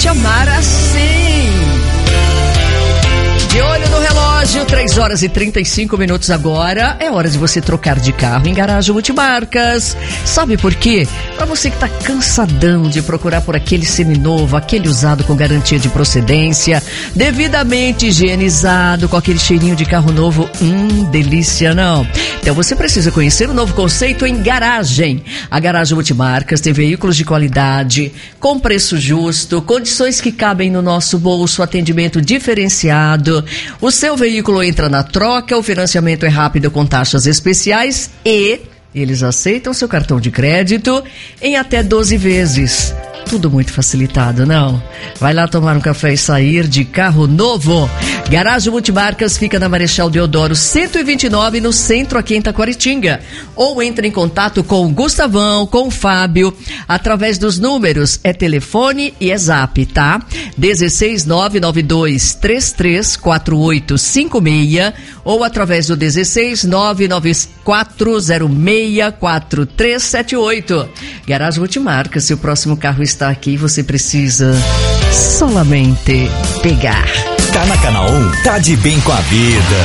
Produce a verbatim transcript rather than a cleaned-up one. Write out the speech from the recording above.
te amar assim. De olho no relógio, três horas e trinta e cinco minutos agora. É hora de você trocar de carro em Garagem Multimarcas. Sabe por quê? Para você que tá cansadão de procurar por aquele seminovo, aquele usado com garantia de procedência, devidamente higienizado, com aquele cheirinho de carro novo. Hum, delícia, não? Então você precisa conhecer o novo conceito em Garagem. A Garagem Multimarcas tem veículos de qualidade, com preço justo, condições que cabem no nosso bolso, atendimento diferenciado. O seu veículo entra na troca, o financiamento é rápido com taxas especiais e eles aceitam seu cartão de crédito em até doze vezes. Tudo muito facilitado, não? Vai lá tomar um café e sair de carro novo. Garagem Multimarcas fica na Marechal Deodoro cento e vinte e nove, no centro, aqui em Taquaritinga. Ou entre em contato com o Gustavão, com o Fábio, através dos números, é telefone e é zap, tá? dezesseis nove nove dois três três quatro oito cinco seis ou através do dezesseis nove nove quatro zero seis quatro três sete oito. Garagem Multimarcas, se o próximo carro está aqui, você precisa solamente pegar. Tá na Canal um, tá de bem com a vida.